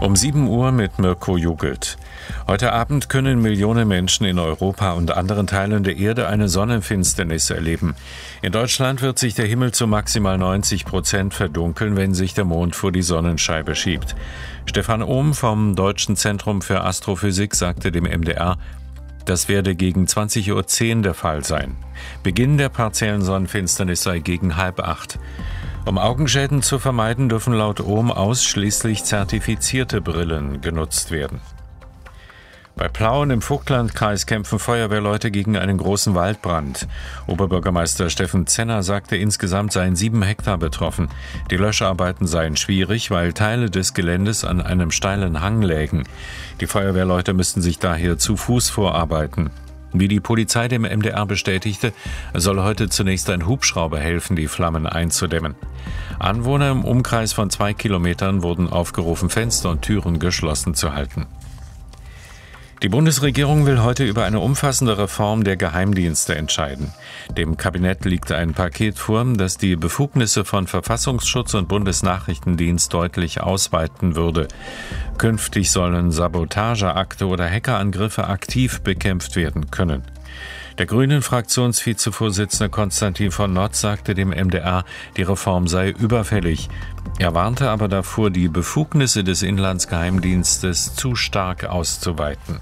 Um 7 Uhr mit Mirko Jugelt. Heute Abend können Millionen Menschen in Europa und anderen Teilen der Erde eine Sonnenfinsternis erleben. In Deutschland wird sich der Himmel zu maximal 90% verdunkeln, wenn sich der Mond vor die Sonnenscheibe schiebt. Stefan Ohm vom Deutschen Zentrum für Astrophysik sagte dem MDR, das werde gegen 20.10 Uhr der Fall sein. Beginn der partiellen Sonnenfinsternis sei gegen 7:30. Um Augenschäden zu vermeiden, dürfen laut Ohm ausschließlich zertifizierte Brillen genutzt werden. Bei Plauen im Vogtlandkreis kämpfen Feuerwehrleute gegen einen großen Waldbrand. Oberbürgermeister Steffen Zenner sagte, insgesamt seien 7 Hektar betroffen. Die Löscharbeiten seien schwierig, weil Teile des Geländes an einem steilen Hang lägen. Die Feuerwehrleute müssten sich daher zu Fuß vorarbeiten. Wie die Polizei dem MDR bestätigte, soll heute zunächst ein Hubschrauber helfen, die Flammen einzudämmen. Anwohner im Umkreis von 2 Kilometern wurden aufgerufen, Fenster und Türen geschlossen zu halten. Die Bundesregierung will heute über eine umfassende Reform der Geheimdienste entscheiden. Dem Kabinett liegt ein Paket vor, das die Befugnisse von Verfassungsschutz und Bundesnachrichtendienst deutlich ausweiten würde. Künftig sollen Sabotageakte oder Hackerangriffe aktiv bekämpft werden können. Der Grünen-Fraktionsvizevorsitzende Konstantin von Notz sagte dem MDR, die Reform sei überfällig. Er warnte aber davor, die Befugnisse des Inlandsgeheimdienstes zu stark auszuweiten.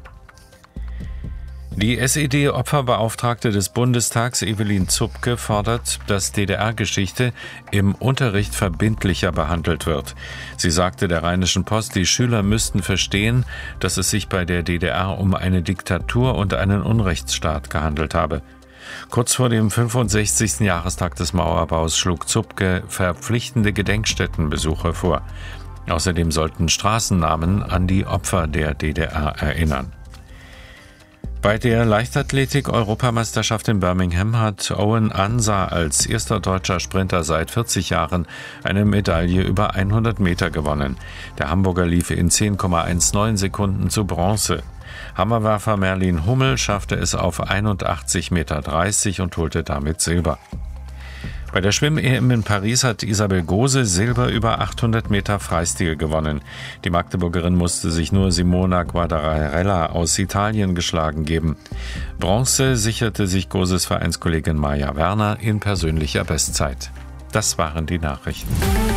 Die SED-Opferbeauftragte des Bundestags Evelyn Zupke fordert, dass DDR-Geschichte im Unterricht verbindlicher behandelt wird. Sie sagte der Rheinischen Post, die Schüler müssten verstehen, dass es sich bei der DDR um eine Diktatur und einen Unrechtsstaat gehandelt habe. Kurz vor dem 65. Jahrestag des Mauerbaus schlug Zupke verpflichtende Gedenkstättenbesuche vor. Außerdem sollten Straßennamen an die Opfer der DDR erinnern. Bei der Leichtathletik-Europameisterschaft in Birmingham hat Owen Ansah als erster deutscher Sprinter seit 40 Jahren eine Medaille über 100 Meter gewonnen. Der Hamburger lief in 10,19 Sekunden zu Bronze. Hammerwerfer Merlin Hummel schaffte es auf 81,30 Meter und holte damit Silber. Bei der Schwimm-EM in Paris hat Isabel Gose Silber über 800 Meter Freistil gewonnen. Die Magdeburgerin musste sich nur Simona Guadarella aus Italien geschlagen geben. Bronze sicherte sich Goses Vereinskollegin Maja Werner in persönlicher Bestzeit. Das waren die Nachrichten.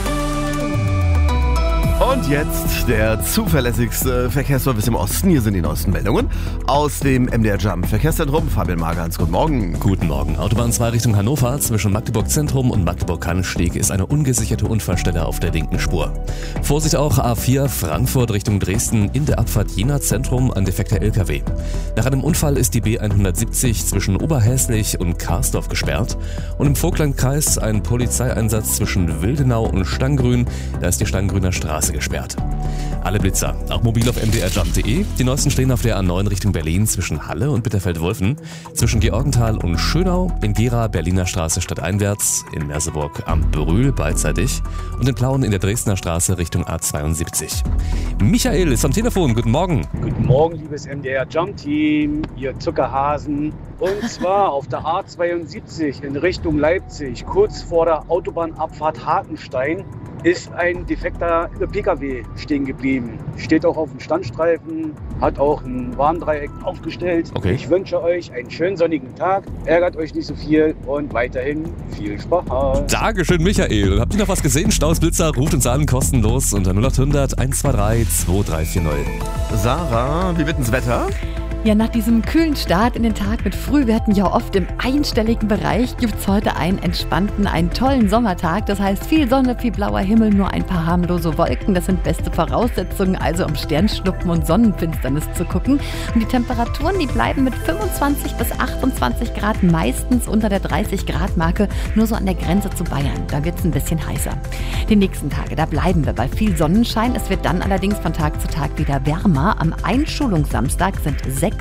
Und jetzt der zuverlässigste Verkehrsservice im Osten. Hier sind die neuesten Meldungen aus dem MDR Jump Verkehrszentrum. Fabian Margans, guten Morgen. Guten Morgen. Autobahn 2 Richtung Hannover zwischen Magdeburg Zentrum und Magdeburg-Kannsteg ist eine ungesicherte Unfallstelle auf der linken Spur. Vorsicht auch A4 Frankfurt Richtung Dresden in der Abfahrt Jena Zentrum, ein defekter LKW. Nach einem Unfall ist die B170 zwischen Oberhäslich und Karsdorf gesperrt. Und im Vogtlandkreis ein Polizeieinsatz zwischen Wildenau und Stanggrün. Da ist die Stanggrüner Straße gesperrt. Alle Blitzer, auch mobil auf mdrjump.de. Die neuesten stehen auf der A9 Richtung Berlin zwischen Halle und Bitterfeld-Wolfen, zwischen Georgenthal und Schönau, in Gera Berliner Straße stadteinwärts, in Merseburg am Brühl beidseitig und in Plauen in der Dresdner Straße Richtung A72. Michael ist am Telefon, guten Morgen. Guten Morgen, liebes MDR Jump Team, ihr Zuckerhasen. Und zwar auf der A72 in Richtung Leipzig, kurz vor der Autobahnabfahrt Hakenstein, ist ein defekter PKW stehen geblieben. Steht auch auf dem Standstreifen, hat auch ein Warndreieck aufgestellt. Okay. Ich wünsche euch einen schönen sonnigen Tag, ärgert euch nicht so viel und weiterhin viel Spaß. Dankeschön, Michael. Habt ihr noch was gesehen? Staus, Blitzer, ruft uns an, kostenlos unter 0800 123 2340. Sarah, wie wird denn das Wetter? Ja, nach diesem kühlen Start in den Tag mit Frühwerten ja oft im einstelligen Bereich gibt's heute einen entspannten, einen tollen Sommertag. Das heißt viel Sonne, viel blauer Himmel, nur ein paar harmlose Wolken. Das sind beste Voraussetzungen, also um Sternschnuppen und Sonnenfinsternis zu gucken. Und die Temperaturen, die bleiben mit 25 bis 28 Grad meistens unter der 30-Grad-Marke, nur so an der Grenze zu Bayern. Da wird's ein bisschen heißer. Die nächsten Tage, da bleiben wir bei viel Sonnenschein. Es wird dann allerdings von Tag zu Tag wieder wärmer. Am Einschulungssamstag sind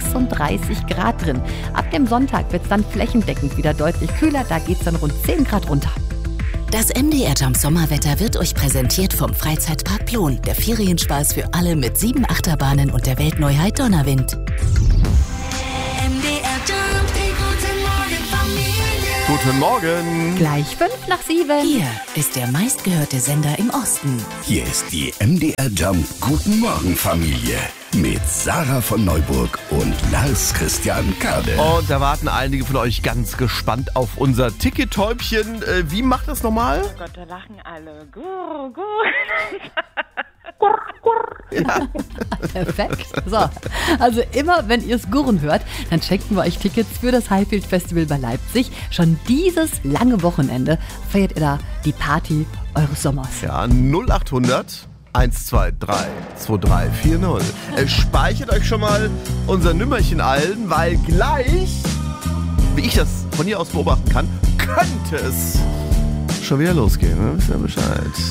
36 Grad drin. Ab dem Sonntag wird es dann flächendeckend wieder deutlich kühler. Da geht es dann rund 10 Grad runter. Das MDR Jump Sommerwetter wird euch präsentiert vom Freizeitpark Plon. Der Ferienspaß für alle mit 7 Achterbahnen und der Weltneuheit Donnerwind. Gut Guten Morgen. Gleich 5:05. Hier ist der meistgehörte Sender im Osten. Hier ist die MDR Jump Guten Morgen Familie mit Sarah von Neuburg und Lars Christian Kade. Und da warten einige von euch ganz gespannt auf unser Ticket-Täubchen. Wie macht das nochmal? Oh Gott, da lachen alle. Gurr, gurr. Ja. Perfekt. So, also immer, wenn ihr es gurren hört, dann schenken wir euch Tickets für das Highfield Festival bei Leipzig. Schon dieses lange Wochenende feiert ihr da die Party eures Sommers. Ja, 0800 123 2340. Speichert euch schon mal unser Nümmerchen ein, weil gleich, wie ich das von hier aus beobachten kann, könnte es schon wieder losgehen. Ne? Wisst ihr Bescheid?